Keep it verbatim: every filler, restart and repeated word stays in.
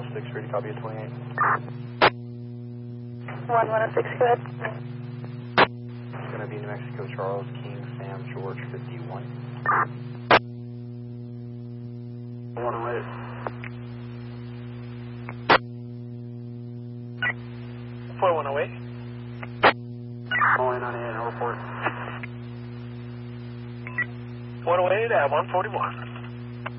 oh six, ready to copy at twenty-eight. one one oh six, go ahead. It's going to be New Mexico, Charles, King, Sam, George, fifty-one. one oh eight. four one oh eight. Only ninety-eight, report. one oh eight at one forty-one.